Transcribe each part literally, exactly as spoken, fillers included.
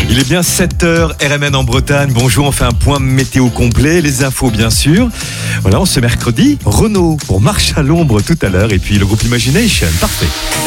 Il est bien sept heures, R M N en Bretagne. Bonjour, on fait un point météo complet, les infos bien sûr. Voilà, ce mercredi, Renault pour Marche à l'ombre tout à l'heure et puis le groupe Imagination. Parfait.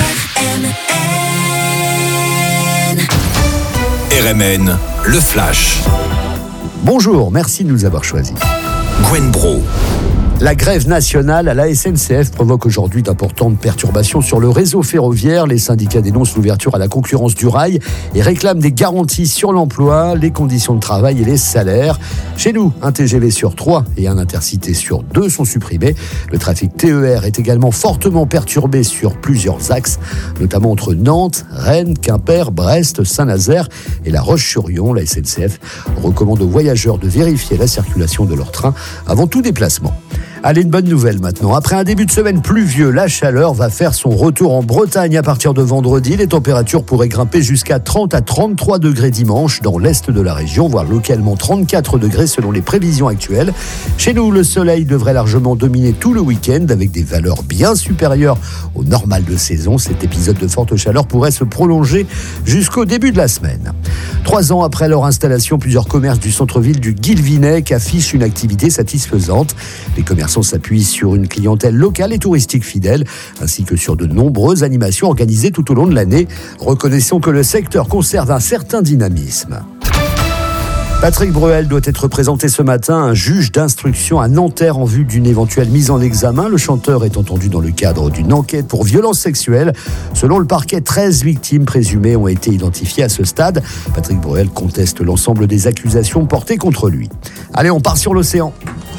R M N, le flash. Bonjour, merci de nous avoir choisis. Gwen Bro. La grève nationale à la S N C F provoque aujourd'hui d'importantes perturbations sur le réseau ferroviaire. Les syndicats dénoncent l'ouverture à la concurrence du rail et réclament des garanties sur l'emploi, les conditions de travail et les salaires. Chez nous, un T G V sur trois et un Intercité sur deux sont supprimés. Le trafic T E R est également fortement perturbé sur plusieurs axes, notamment entre Nantes, Rennes, Quimper, Brest, Saint-Nazaire et La Roche-sur-Yon. La S N C F recommande aux voyageurs de vérifier la circulation de leur train avant tout déplacement. Allez, une bonne nouvelle maintenant. Après un début de semaine pluvieux, la chaleur va faire son retour en Bretagne à partir de vendredi. Les températures pourraient grimper jusqu'à trente à trente-trois degrés dimanche dans l'est de la région, voire localement trente-quatre degrés selon les prévisions actuelles. Chez nous, le soleil devrait largement dominer tout le week-end avec des valeurs bien supérieures au normal de saison. Cet épisode de forte chaleur pourrait se prolonger jusqu'au début de la semaine. Trois ans après leur installation, plusieurs commerces du centre-ville du Guilvinec affichent une activité satisfaisante. Les commerçants s'appuient sur une clientèle locale et touristique fidèle, ainsi que sur de nombreuses animations organisées tout au long de l'année. Reconnaissons que le secteur conserve un certain dynamisme. Patrick Bruel doit être présenté ce matin à un juge d'instruction à Nanterre en vue d'une éventuelle mise en examen. Le chanteur est entendu dans le cadre d'une enquête pour violences sexuelles. Selon le parquet, treize victimes présumées ont été identifiées à ce stade. Patrick Bruel conteste l'ensemble des accusations portées contre lui. Allez, on part sur l'océan.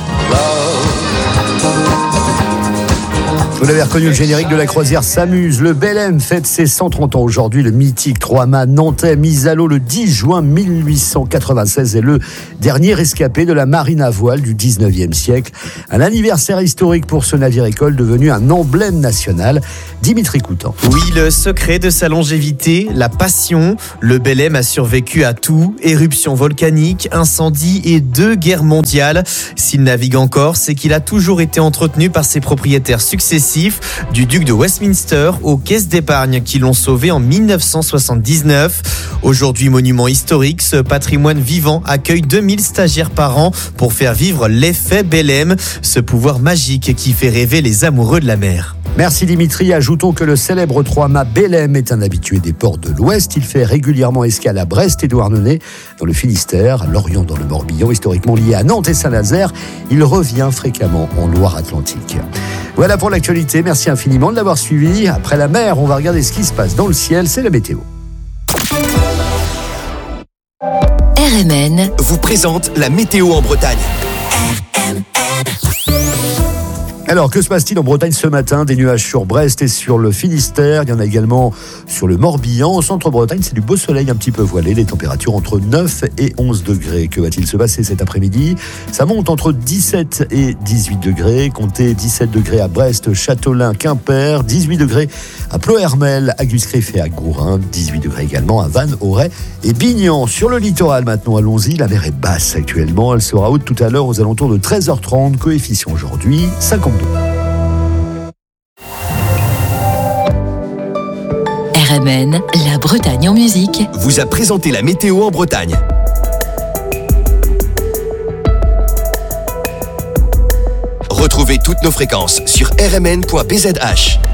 Vous l'avez reconnu, le générique de la croisière s'amuse. Le Belém fête ses cent trente ans aujourd'hui. Le mythique trois-mâts nantais mis à l'eau le dix juin mille huit cent quatre-vingt-seize est le dernier rescapé de la marine à voile du dix-neuvième siècle. Un anniversaire historique pour ce navire-école devenu un emblème national. Dimitri Coutan. Oui, le secret de sa longévité, la passion. Le Belém a survécu à tout. Éruption volcanique, incendie et deux guerres mondiales. S'il navigue encore, c'est qu'il a toujours été entretenu par ses propriétaires successifs, du duc de Westminster aux caisses d'épargne qui l'ont sauvé en dix-neuf cent soixante-dix-neuf. Aujourd'hui monument historique, ce patrimoine vivant accueille deux mille stagiaires par an pour faire vivre l'effet Belém, ce pouvoir magique qui fait rêver les amoureux de la mer. Merci Dimitri. Ajoutons que le célèbre trois-mâts Belém est un habitué des ports de l'Ouest. Il fait régulièrement escale à Brest et Douarnenez dans le Finistère, Lorient dans le Morbihan, historiquement lié à Nantes et Saint-Nazaire. Il revient fréquemment en Loire-Atlantique. Voilà pour l'actualité. Merci infiniment de l'avoir suivi. Après la mer, on va regarder ce qui se passe dans le ciel. C'est la météo. R M N vous présente la météo en Bretagne. Alors, que se passe-t-il en Bretagne ce matin? Des nuages sur Brest et sur le Finistère. Il y en a également sur le Morbihan. Au centre-Bretagne, c'est du beau soleil un petit peu voilé. Les températures entre neuf et onze degrés. Que va-t-il se passer cet après-midi? Ça monte entre dix-sept et dix-huit degrés. Comptez dix-sept degrés à Brest, Châteaulin, Quimper. dix-huit degrés à Ploërmel, à Guscriff et à Gourin. dix-huit degrés également à Vannes, Auray et Bignan. Sur le littoral maintenant, allons-y. La mer est basse actuellement. Elle sera haute tout à l'heure aux alentours de treize heures trente. Coefficient aujourd'hui, cinquante-deux. R M N, la Bretagne en musique, vous a présenté la météo en Bretagne. Retrouvez toutes nos fréquences sur r m n point b z h.